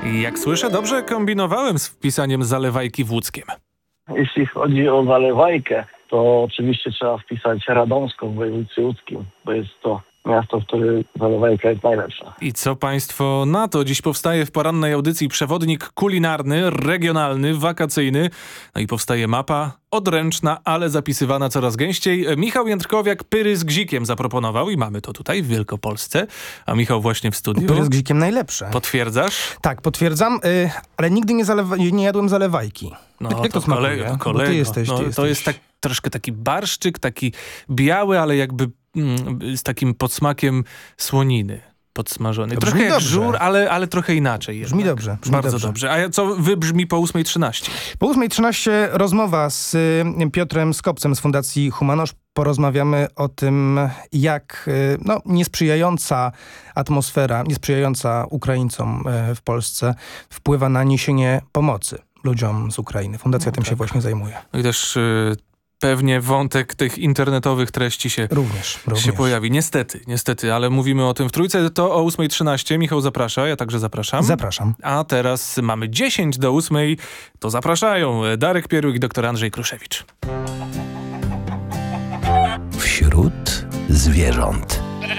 I jak słyszę, dobrze kombinowałem z wpisaniem Zalewajki w Łódzkiem. Jeśli chodzi o Zalewajkę, to oczywiście trzeba wpisać Radomską w województwie łódzkim, bo jest to miasto, w którym Zalewajka jest najlepsza. I co państwo na to? Dziś powstaje w porannej audycji przewodnik kulinarny, regionalny, wakacyjny. No i powstaje mapa odręczna, ale zapisywana coraz gęściej. Michał Jędrkowiak pyry z gzikiem zaproponował i mamy to tutaj w Wielkopolsce. A Michał właśnie w studiu. Pyry z gzikiem najlepsze. Potwierdzasz? Tak, potwierdzam, ale nigdy nie jadłem zalewajki. No, Jak to smakuje? Kolego. Bo ty jesteś. To jest tak troszkę taki barszczyk, taki biały, ale jakby z takim podsmakiem słoniny podsmażony. Trochę jak żur, ale trochę inaczej. Brzmi dobrze. Bardzo dobrze. A co wybrzmi po 8:13? Po 8:13 rozmowa z Piotrem Skopcem z Fundacji Humanosz. Porozmawiamy o tym, jak niesprzyjająca atmosfera, niesprzyjająca Ukraińcom w Polsce wpływa na niesienie pomocy ludziom z Ukrainy. Fundacja tym się właśnie zajmuje. No i też pewnie wątek tych internetowych treści się pojawi. Niestety, ale mówimy o tym w Trójce. To o 8:13. Michał zaprasza, ja także zapraszam. Zapraszam. A teraz mamy 10 do 8. To zapraszają Darek Pieruk i dr Andrzej Kruszewicz. Wśród zwierząt.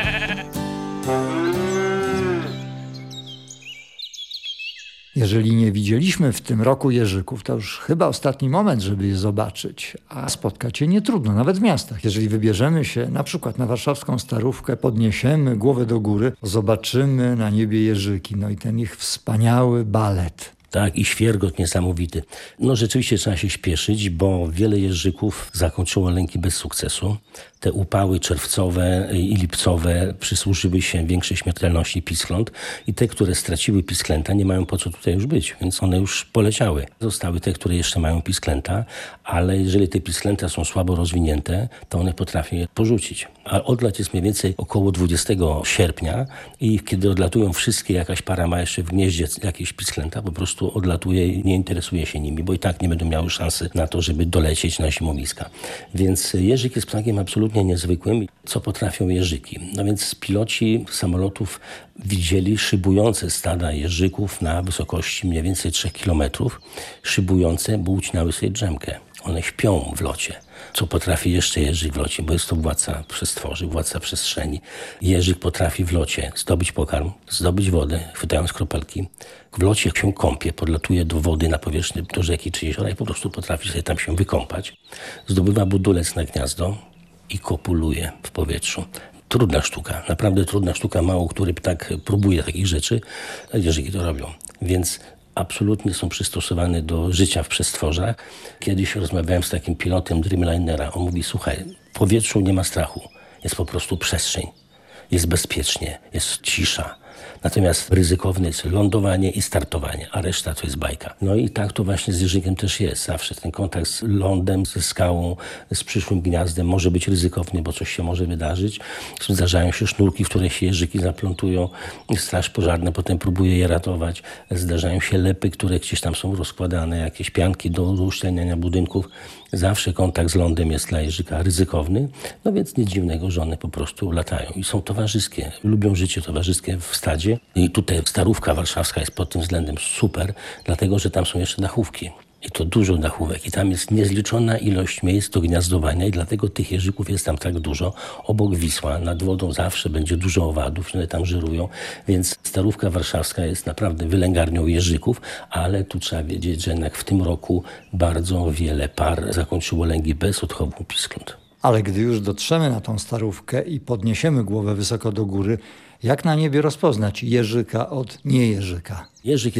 Jeżeli nie widzieliśmy w tym roku jeżyków, to już chyba ostatni moment, żeby je zobaczyć. A spotkać je nie trudno, nawet w miastach. Jeżeli wybierzemy się na przykład na warszawską Starówkę, podniesiemy głowę do góry, zobaczymy na niebie jeżyki. No i ten ich wspaniały balet. Tak, i świergot niesamowity. No rzeczywiście trzeba się śpieszyć, bo wiele jeżyków zakończyło lęki bez sukcesu. Te upały czerwcowe i lipcowe przysłużyły się większej śmiertelności piskląt i te, które straciły pisklęta, nie mają po co tutaj już być, więc one już poleciały. Zostały te, które jeszcze mają pisklęta, ale jeżeli te pisklęta są słabo rozwinięte, to one potrafią je porzucić. A odlat jest mniej więcej około 20 sierpnia i kiedy odlatują wszystkie, jakaś para ma jeszcze w gnieździe jakieś pisklęta, po prostu odlatuje i nie interesuje się nimi, bo i tak nie będą miały szansy na to, żeby dolecieć na zimowiska. Więc jeżyk jest ptakiem absolutnie niezwykłym. Co potrafią jeżyki? No więc piloci samolotów widzieli szybujące stada jeżyków na wysokości mniej więcej 3 kilometrów, szybujące, bo ucinały sobie drzemkę. One śpią w locie. Co potrafi jeszcze jeżyk w locie, bo jest to władca przestworzy, władca przestrzeni. Jeżyk potrafi w locie zdobyć pokarm, zdobyć wodę, chwytając kropelki. W locie się kąpie, podlatuje do wody na powierzchnię, do rzeki czy jeziora i po prostu potrafi sobie tam się wykąpać. Zdobywa budulec na gniazdo i kopuluje w powietrzu. Trudna sztuka, naprawdę trudna sztuka. Mało który ptak próbuje takich rzeczy, a jeżyki to robią. Więc absolutnie są przystosowane do życia w przestworzach. Kiedyś rozmawiałem z takim pilotem Dreamlinera. On mówi, słuchaj, w powietrzu nie ma strachu. Jest po prostu przestrzeń. Jest bezpiecznie, jest cisza. Natomiast ryzykowne jest lądowanie i startowanie, a reszta to jest bajka. No i tak to właśnie z jeżykiem też jest. Zawsze ten kontakt z lądem, ze skałą, z przyszłym gniazdem może być ryzykowny, bo coś się może wydarzyć. Zdarzają się sznurki, w które się jeżyki zaplątują. Straż pożarna potem próbuje je ratować. Zdarzają się lepy, które gdzieś tam są rozkładane, jakieś pianki do uszczelniania budynków. Zawsze kontakt z lądem jest dla jeżyka ryzykowny, no więc nic dziwnego, że one po prostu latają i są towarzyskie. Lubią życie towarzyskie w stadzie. I tutaj Starówka Warszawska jest pod tym względem super, dlatego że tam są jeszcze dachówki. I to dużo dachówek. I tam jest niezliczona ilość miejsc do gniazdowania i dlatego tych jeżyków jest tam tak dużo. Obok Wisła, nad wodą zawsze będzie dużo owadów, one tam żyrują. Więc Starówka Warszawska jest naprawdę wylęgarnią jeżyków, ale tu trzeba wiedzieć, że jednak w tym roku bardzo wiele par zakończyło lęgi bez odchowu piskląt. Ale gdy już dotrzemy na tą Starówkę i podniesiemy głowę wysoko do góry, jak na niebie rozpoznać jeżyka od niejeżyka? Jeżyk